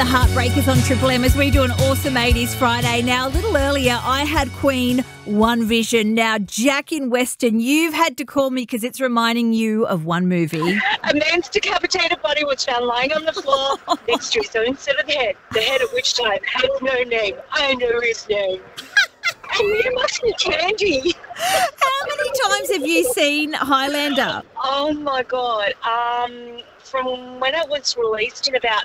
the Heartbreakers on Triple M as we do an awesome 80s Friday. Now, a little earlier, I had Queen, One Vision. Now, Jack in Weston, you've had to call me because it's reminding you of one movie. A man's decapitated body was found lying on the floor next to his own severed head, the head at which time had no name. I know his name. And you must be Candy. How many times have you seen Highlander? Oh, my God. From when it was released in about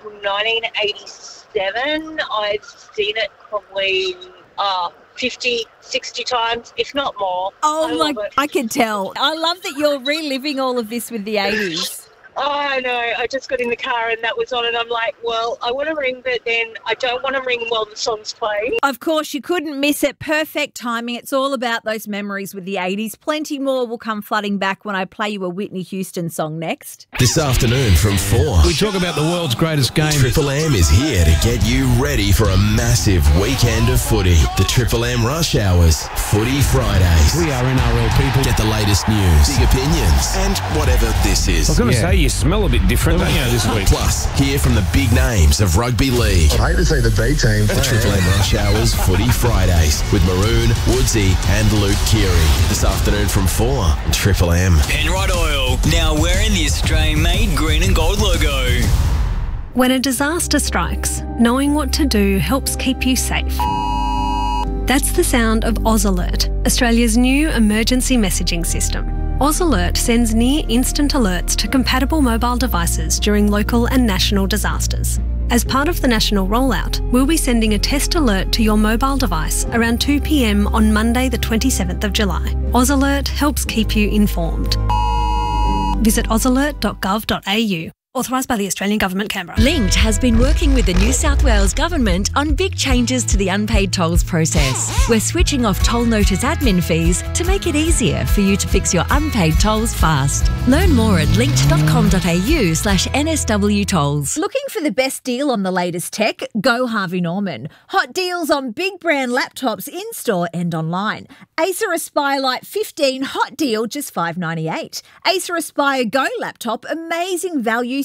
1987, I've seen it probably 50, 60 times, if not more. Oh, I can tell. I love that you're reliving all of this with the 80s. Oh, I know. I just got in the car and that was on and I'm like, well, I want to ring, but then I don't want to ring while the song's playing. Of course, you couldn't miss it. Perfect timing. It's all about those memories with the 80s. Plenty more will come flooding back when I play you a Whitney Houston song next. This afternoon from 4. We talk about the world's greatest game. Triple M is here to get you ready for a massive weekend of footy. The Triple M Rush Hours Footy Fridays. We are NRL people. Get the latest news, big opinions, and whatever this is. I was going to say, you smell a bit different, don't you, this week? Plus, hear from the big names of rugby league. I hate to see the B team. The Triple M Rush Hours Footy Fridays with Maroon, Woodsy and Luke Keary. This afternoon from 4. Triple M. Penrite Oil, now wearing the Australian-made green and gold logo. When a disaster strikes, knowing what to do helps keep you safe. That's the sound of Oz Alert, Australia's new emergency messaging system. Oz Alert sends near-instant alerts to compatible mobile devices during local and national disasters. As part of the national rollout, we'll be sending a test alert to your mobile device around 2 p.m. on Monday the 27th of July. Oz Alert helps keep you informed. Visit ozalert.gov.au. Authorised by the Australian Government, Canberra. Linked has been working with the New South Wales Government on big changes to the unpaid tolls process. We're switching off toll notice admin fees to make it easier for you to fix your unpaid tolls fast. Learn more at linked.com.au/NSW tolls. Looking for the best deal on the latest tech? Go Harvey Norman. Hot deals on big brand laptops in-store and online. Acer Aspire Lite 15 hot deal, just $598. Acer Aspire Go laptop, amazing value,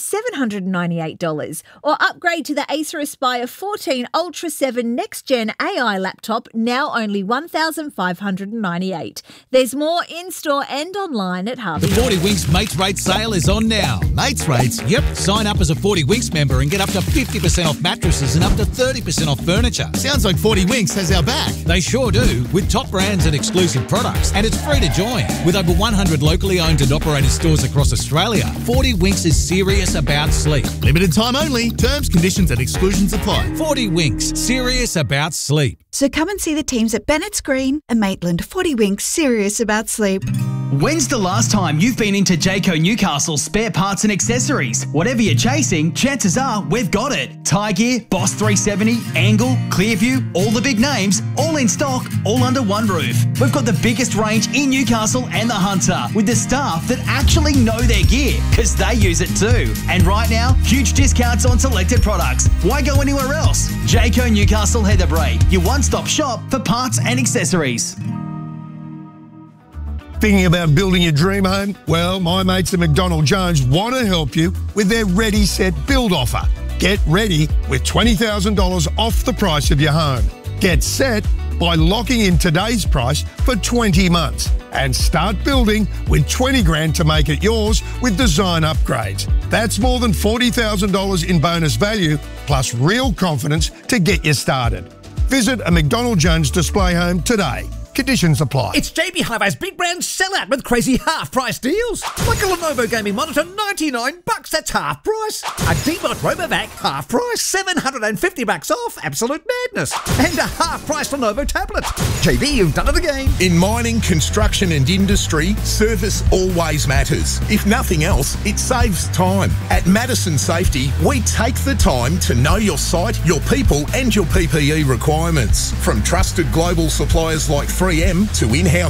$798. Or upgrade to the Acer Aspire 14 Ultra 7 Next Gen AI laptop, now only $1,598. There's more in-store and online at Harvey. The 40 Winks Mates Rates sale is on now. Mates Rates? Yep. Sign up as a 40 Winks member and get up to 50% off mattresses and up to 30% off furniture. Sounds like 40 Winks has our back. They sure do, with top brands and exclusive products. And it's free to join. With over 100 locally owned and operated stores across Australia, 40 Winks is serious about sleep. Limited time only. Terms, conditions and exclusions apply. 40 Winks, serious about sleep. So come and see the teams at Bennett's Green and Maitland. 40 Winks, serious about sleep. When's the last time you've been into Jayco Newcastle spare parts and accessories? Whatever you're chasing, chances are we've got it. Tyre Gear, Boss 370, Angle, Clearview, all the big names, all in stock, all under one roof. We've got the biggest range in Newcastle and the Hunter, with the staff that actually know their gear, because they use it too. And right now, huge discounts on selected products. Why go anywhere else? Jayco Newcastle Heatherbrae, your one-stop shop for parts and accessories. Thinking about building your dream home? Well, my mates at McDonald Jones want to help you with their Ready Set Build offer. Get ready with $20,000 off the price of your home. Get set by locking in today's price for 20 months and start building with $20 grand to make it yours with design upgrades. That's more than $40,000 in bonus value plus real confidence to get you started. Visit a McDonald Jones display home today. Conditions apply. It's JB Hi-Fi's big brand sellout with crazy half-price deals. Like a Lenovo gaming monitor, $99, that's half price. A Debot RoboVac, half price, $750 off, absolute madness. And a half-price Lenovo tablet. JB, you've done it again. In mining, construction and industry, service always matters. If nothing else, it saves time. At Madison Safety, we take the time to know your site, your people and your PPE requirements. From trusted global suppliers like 3M to in-house